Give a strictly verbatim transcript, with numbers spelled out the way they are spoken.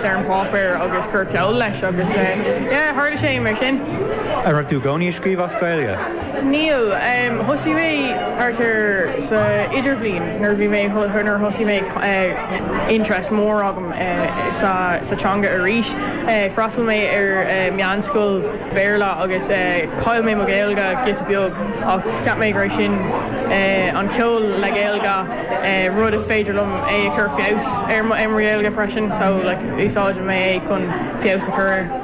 agus ar an pápéir agus cur ceol leis agus thuirla sé mar sin. A raibh tú gcónaí scríomh as Gaeilge? Níl, thosí mé artar sa idirbhlín nar bhí mé thunar thosí mé interest mór agam sa teanga a ríis. Freastal mé ar meánscoil Béarla agus cail mé mo Gaeilge git beag ach ceap mé gur sin an ceol le Gaeilge rud is féidirlumm é a chur fios ar mo Gaeilge freisin, so úsáid mé chun fios a chur